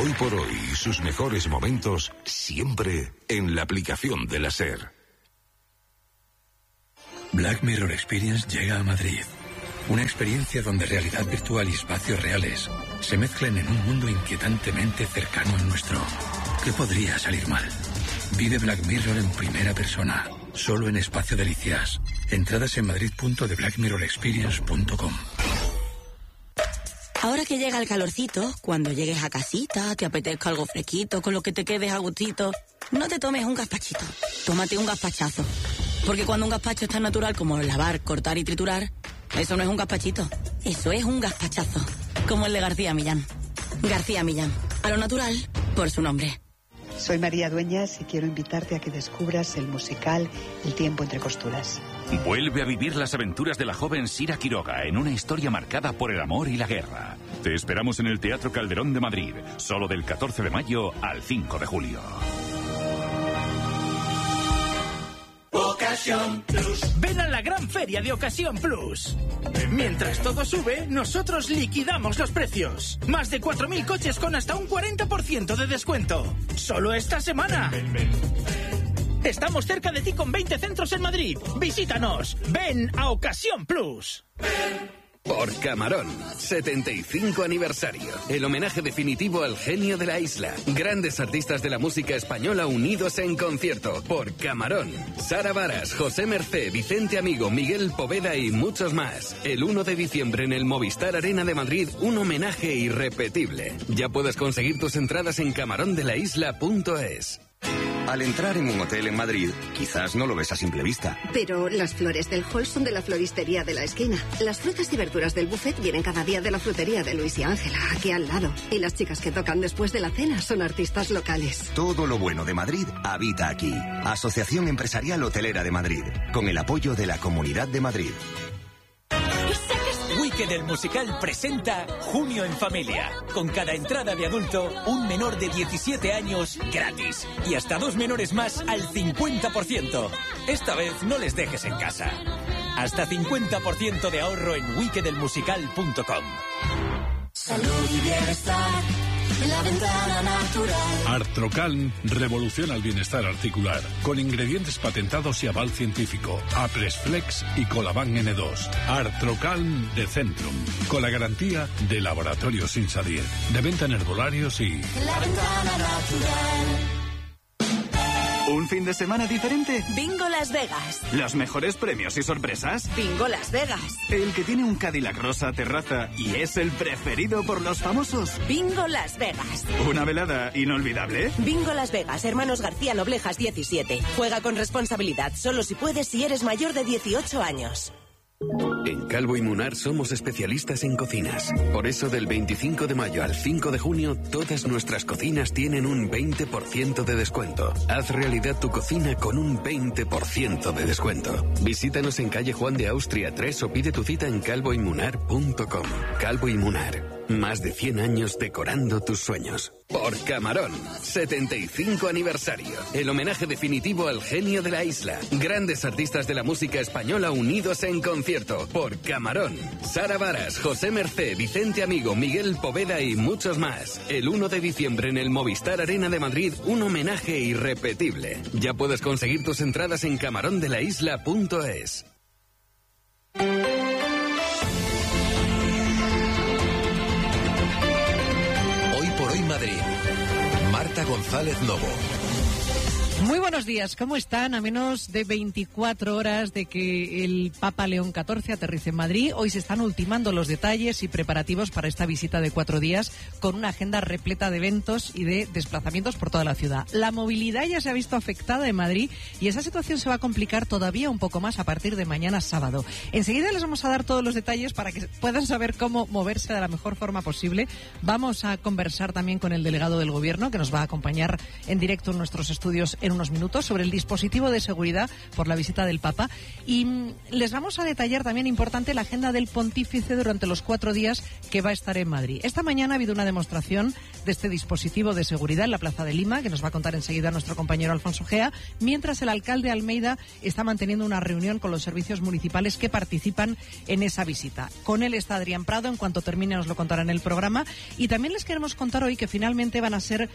Hoy por hoy, sus mejores momentos siempre en la aplicación de la SER. Black Mirror Experience llega a Madrid. Una experiencia donde realidad virtual y espacios reales se mezclan en un mundo inquietantemente cercano al nuestro. ¿Qué podría salir mal? Vive Black Mirror en primera persona, solo en Espacio Delicias. Entradas en madrid.theblackmirrorexperience.com. Ahora que llega el calorcito, cuando llegues a casita, te apetezca algo fresquito, con lo que te quedes a gustito, no te tomes un gazpachito, tómate un gazpachazo. Porque cuando un gazpacho es tan natural como lavar, cortar y triturar, eso no es un gazpachito, eso es un gazpachazo. Como el de García Millán. García Millán, a lo natural, por su nombre. Soy María Dueñas y quiero invitarte a que descubras el musical El tiempo entre costuras. Vuelve a vivir las aventuras de la joven Sira Quiroga en una historia marcada por el amor y la guerra. Te esperamos en el Teatro Calderón de Madrid, solo del 14 de mayo al 5 de julio. Ocasión Plus. Ven a la gran feria de Ocasión Plus. Mientras todo sube, nosotros liquidamos los precios. Más de 4.000 coches con hasta un 40% de descuento. Solo esta semana. Estamos cerca de ti con 20 centros en Madrid. Visítanos. Ven a Ocasión Plus. Por Camarón, 75 aniversario. El homenaje definitivo al genio de la isla. Grandes artistas de la música española unidos en concierto. Por Camarón. Sara Varas, José Mercé, Vicente Amigo, Miguel Poveda y muchos más. El 1 de diciembre en el Movistar Arena de Madrid, un homenaje irrepetible. Ya puedes conseguir tus entradas en camarondelaisla.es. Al entrar en un hotel en Madrid, quizás no lo ves a simple vista. Pero las flores del hall son de la floristería de la esquina. Las frutas y verduras del buffet vienen cada día de la frutería de Luis y Ángela, aquí al lado. Y las chicas que tocan después de la cena son artistas locales. Todo lo bueno de Madrid habita aquí. Asociación Empresarial Hotelera de Madrid, con el apoyo de la Comunidad de Madrid. Wicked el musical presenta Junio en Familia. Con cada entrada de adulto, un menor de 17 años gratis. Y hasta 2 menores más al 50%. Esta vez no les dejes en casa. Hasta 50% de ahorro en wickedelmusical.com. Salud y bienestar en la ventana natural. Artrocalm revoluciona el bienestar articular con ingredientes patentados y aval científico. Apresflex y Colaban N2. Artrocalm de Centrum, con la garantía de Laboratorios Insadir. De venta en herbolarios y... La ventana natural. ¿Un fin de semana diferente? Bingo Las Vegas. ¿Los mejores premios y sorpresas? Bingo Las Vegas. ¿El que tiene un Cadillac rosa terraza y es el preferido por los famosos? Bingo Las Vegas. ¿Una velada inolvidable? Bingo Las Vegas, Hermanos García Noblejas 17. Juega con responsabilidad, solo si puedes si eres mayor de 18 años. En Calvo y Munar somos especialistas en cocinas. Por eso del 25 de mayo al 5 de junio, todas nuestras cocinas tienen un 20% de descuento. Haz realidad tu cocina con un 20% de descuento. Visítanos en calle Juan de Austria 3 o pide tu cita en calvoymunar.com. Calvo y Munar. Más de 100 años decorando tus sueños. Por Camarón, 75 aniversario. El homenaje definitivo al genio de la isla. Grandes artistas de la música española unidos en concierto. Por Camarón. Sara Varas, José Mercé, Vicente Amigo, Miguel Poveda y muchos más. El 1 de diciembre en el Movistar Arena de Madrid, un homenaje irrepetible. Ya puedes conseguir tus entradas en camarondelaisla.es. Madrid. Marta González Lobo. Muy buenos días, ¿cómo están? A menos de 24 horas de que el Papa León XIV aterrice en Madrid, hoy se están ultimando los detalles y preparativos para esta visita de 4 días con una agenda repleta de eventos y de desplazamientos por toda la ciudad. La movilidad ya se ha visto afectada en Madrid y esa situación se va a complicar todavía un poco más a partir de mañana sábado. Enseguida les vamos a dar todos los detalles para que puedan saber cómo moverse de la mejor forma posible. Vamos a conversar también con el delegado del Gobierno que nos va a acompañar en directo en nuestros estudios en unos minutos sobre el dispositivo de seguridad por la visita del Papa. Y les vamos a detallar también, importante, la agenda del pontífice durante los 4 días que va a estar en Madrid. Esta mañana ha habido una demostración de este dispositivo de seguridad en la Plaza de Lima, que nos va a contar enseguida nuestro compañero Alfonso Gea, mientras el alcalde Almeida está manteniendo una reunión con los servicios municipales que participan en esa visita. Con él está Adrián Prado, en cuanto termine nos lo contará en el programa. Y también les queremos contar hoy que finalmente van a ser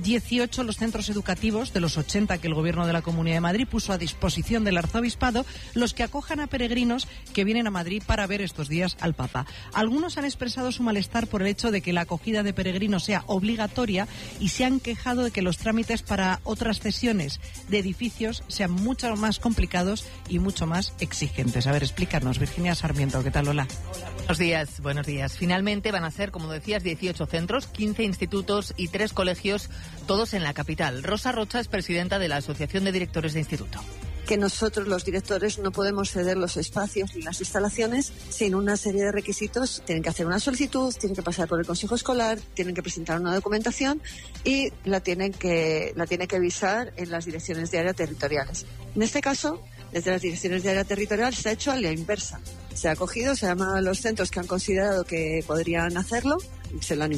18 los centros educativos de los 80 que el Gobierno de la Comunidad de Madrid puso a disposición del Arzobispado, los que acojan a peregrinos que vienen a Madrid para ver estos días al Papa. Algunos han expresado su malestar por el hecho de que la acogida de peregrinos sea obligatoria y se han quejado de que los trámites para otras cesiones de edificios sean mucho más complicados y mucho más exigentes. A ver, explícanos, Virginia Sarmiento, ¿qué tal? Hola. Buenos días, buenos días. Finalmente van a ser, como decías, 18 centros, 15 institutos y 3 colegios, todos en la capital. Rosa Rocha es presidenta de la Asociación de Directores de Instituto. Que nosotros, los directores, no podemos ceder los espacios ni las instalaciones sin una serie de requisitos. Tienen que hacer una solicitud, tienen que pasar por el Consejo Escolar, tienen que presentar una documentación y la tienen que visar en las direcciones de área territoriales. En este caso, desde las direcciones de área territorial se ha hecho a la inversa. Se ha cogido, se ha llamado a los centros que han considerado que podrían hacerlo, se lo han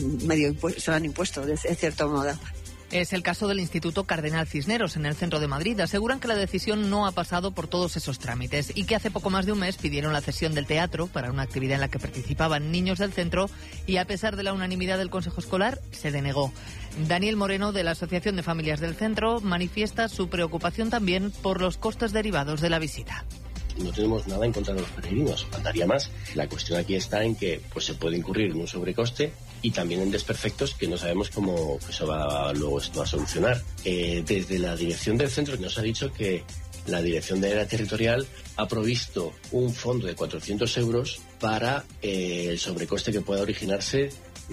impuesto de cierto modo. Es el caso del Instituto Cardenal Cisneros, en el centro de Madrid. Aseguran que la decisión no ha pasado por todos esos trámites y que hace poco más de un mes pidieron la cesión del teatro para una actividad en la que participaban niños del centro y, a pesar de la unanimidad del Consejo Escolar, se denegó. Daniel Moreno, de la Asociación de Familias del Centro, manifiesta su preocupación también por los costes derivados de la visita. No tenemos nada en contra de los peregrinos, faltaría más. La cuestión aquí está en que se puede incurrir en un sobrecoste y también en desperfectos que no sabemos cómo se va luego esto a solucionar. Desde la dirección del centro nos ha dicho que la dirección de área territorial ha provisto un fondo de 400 euros para el sobrecoste que pueda originarse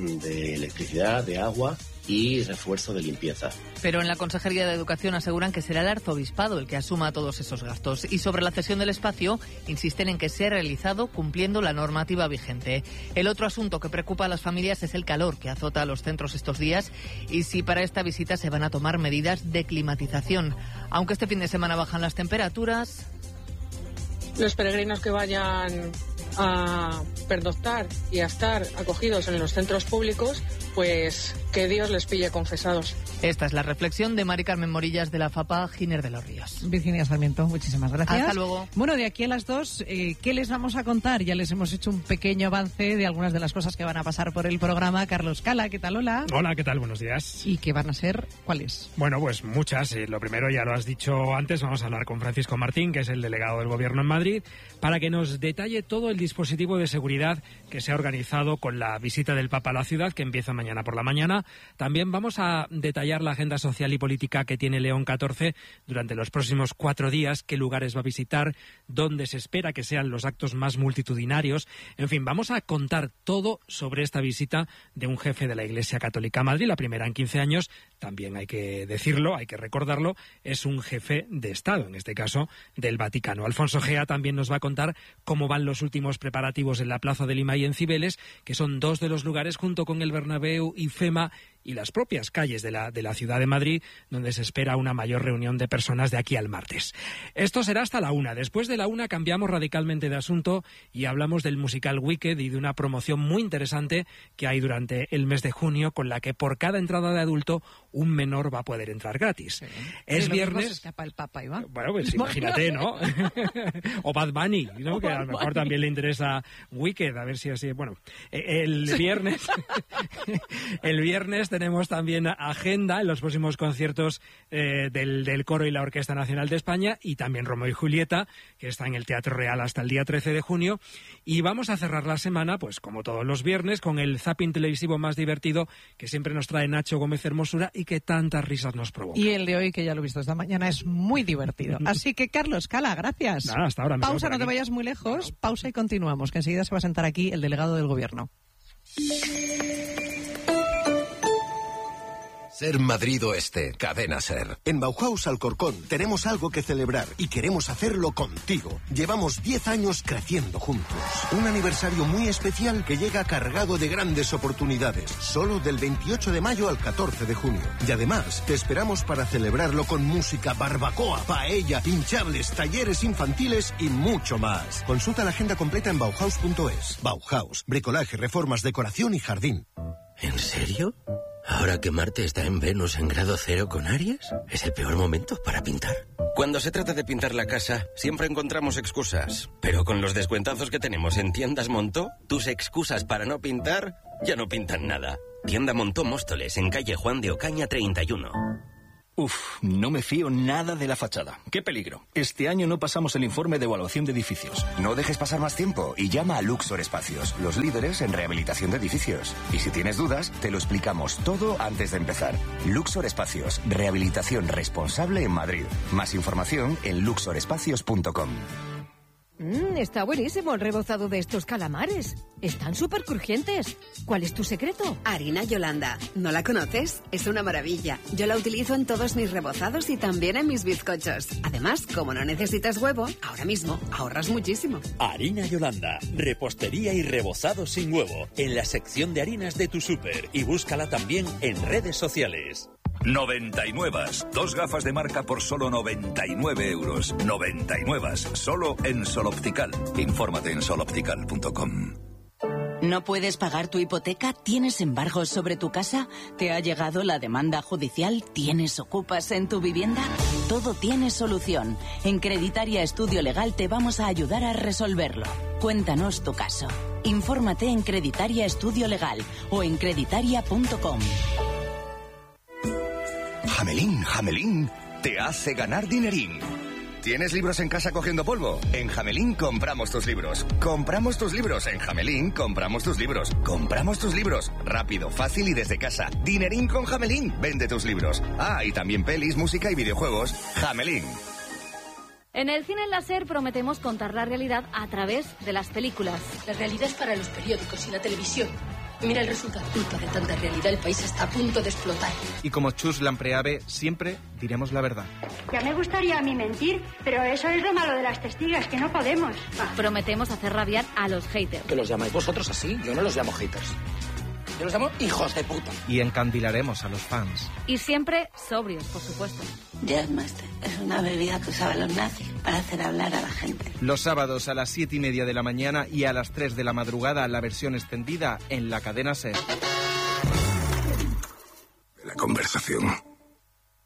de electricidad, de agua y refuerzo de limpieza. Pero en la Consejería de Educación aseguran que será el Arzobispado el que asuma todos esos gastos. Y sobre la cesión del espacio, insisten en que sea realizado cumpliendo la normativa vigente. El otro asunto que preocupa a las familias es el calor que azota a los centros estos días y si para esta visita se van a tomar medidas de climatización. Aunque este fin de semana bajan las temperaturas. Los peregrinos que vayan a pernoctar y a estar acogidos en los centros públicos, pues que Dios les pille confesados. Esta es la reflexión de Mari Carmen Morillas, de la FAPA Giner de los Ríos. Virginia Sarmiento, muchísimas gracias. Hasta luego. Bueno, de aquí a las 2, ¿qué les vamos a contar? Ya les hemos hecho un pequeño avance de algunas de las cosas que van a pasar por el programa. Carlos Cala, ¿qué tal? Hola. Hola, ¿qué tal? Buenos días. ¿Y qué van a ser? ¿Cuáles? Bueno, pues muchas. Lo primero, ya lo has dicho antes, vamos a hablar con Francisco Martín, que es el delegado del Gobierno en Madrid, para que nos detalle todo el dispositivo de seguridad que se ha organizado con la visita del Papa a la ciudad, que empieza mañana por la mañana. También vamos a detallar la agenda social y política que tiene León XIV durante los próximos 4 días, qué lugares va a visitar, dónde se espera que sean los actos más multitudinarios. En fin, vamos a contar todo sobre esta visita de un jefe de la Iglesia Católica a Madrid, la primera en 15 años. También hay que decirlo, hay que recordarlo, es un jefe de Estado, en este caso del Vaticano. Alfonso Gea también nos va a contar cómo van los últimos preparativos en la Plaza de Lima y en Cibeles, que son 2 de los lugares, junto con el Bernabéu y FEMA y las propias calles de la ciudad de Madrid, donde se espera una mayor reunión de personas de aquí al martes. Esto será hasta la 1. Después de la 1 cambiamos radicalmente de asunto y hablamos del musical Wicked y de una promoción muy interesante que hay durante el mes de junio, con la que por cada entrada de adulto un menor va a poder entrar gratis. Sí. Es viernes. Se escapa el Papa, Iván. Bueno, pues imagínate, ¿no? O Bad Bunny, ¿no? Que a lo mejor también le interesa Wicked, a ver si así. Bueno, el viernes tenemos también agenda en los próximos conciertos del Coro y la Orquesta Nacional de España, y también Romeo y Julieta, que está en el Teatro Real hasta el día 13 de junio. Y vamos a cerrar la semana, pues como todos los viernes, con el zapping televisivo más divertido que siempre nos trae Nacho Gómez Hermosura y que tantas risas nos provoca. Y el de hoy, que ya lo he visto esta mañana, es muy divertido. Así que, Carlos Cala, gracias. Nada, hasta ahora. Pausa, no te vayas muy lejos. Bueno. Pausa y continuamos, que enseguida se va a sentar aquí el delegado del Gobierno. Ser Madrid Oeste, Cadena Ser. En Bauhaus Alcorcón tenemos algo que celebrar y queremos hacerlo contigo. Llevamos 10 años creciendo juntos. Un aniversario muy especial que llega cargado de grandes oportunidades. Solo del 28 de mayo al 14 de junio. Y además te esperamos para celebrarlo con música, barbacoa, paella, hinchables, talleres infantiles y mucho más. Consulta la agenda completa en Bauhaus.es. Bauhaus, bricolaje, reformas, decoración y jardín. ¿En serio? ¿Ahora que Marte está en Venus en grado 0 con Aries? ¿Es el peor momento para pintar? Cuando se trata de pintar la casa, siempre encontramos excusas. Pero con los descuentazos que tenemos en Tiendas Montó, tus excusas para no pintar ya no pintan nada. Tienda Montó Móstoles, en calle Juan de Ocaña 31. Uf, no me fío nada de la fachada. ¡Qué peligro! Este año no pasamos el informe de evaluación de edificios. No dejes pasar más tiempo y llama a Luxor Espacios, los líderes en rehabilitación de edificios. Y si tienes dudas, te lo explicamos todo antes de empezar. Luxor Espacios, rehabilitación responsable en Madrid. Más información en luxorespacios.com. Está buenísimo el rebozado de estos calamares. Están súper crujientes. ¿Cuál es tu secreto? Harina Yolanda. ¿No la conoces? Es una maravilla. Yo la utilizo en todos mis rebozados y también en mis bizcochos. Además, como no necesitas huevo, ahora mismo ahorras muchísimo. Harina Yolanda. Repostería y rebozado sin huevo. En la sección de harinas de tu súper. Y búscala también en redes sociales. 99. 2 gafas de marca por solo 99 euros. 99. Solo en Sol Optical. Infórmate en soloptical.com. ¿No puedes pagar tu hipoteca? ¿Tienes embargos sobre tu casa? ¿Te ha llegado la demanda judicial? ¿Tienes ocupas en tu vivienda? Todo tiene solución. En Creditaria Estudio Legal te vamos a ayudar a resolverlo. Cuéntanos tu caso. Infórmate en Creditaria Estudio Legal o en creditaria.com. Jamelín, te hace ganar dinerín. ¿Tienes libros en casa cogiendo polvo? En Jamelín compramos tus libros. Compramos tus libros. En Jamelín compramos tus libros. Compramos tus libros. Rápido, fácil y desde casa. Dinerín con Jamelín. Vende tus libros. Ah, y también pelis, música y videojuegos. Jamelín. En el cine láser prometemos contar la realidad a través de las películas. La realidad es para los periódicos y la televisión. Mira el resultado. Culpa de tanta realidad, el país está a punto de explotar. Y como Chus Lampreave, siempre diremos la verdad. Ya me gustaría a mí mentir, pero eso es lo malo de las testigas, que no podemos. Prometemos hacer rabiar a los haters. ¿Que los llamáis vosotros así? Yo no los llamo haters. Yo los llamo hijos de puta. Y encandilaremos a los fans. Y siempre sobrios, por supuesto. Jazzmaster es una bebida que usaban los nazis para hacer hablar a la gente. Los sábados a las 7:30 de la mañana y a las 3 de la madrugada la versión extendida en la cadena SER. La conversación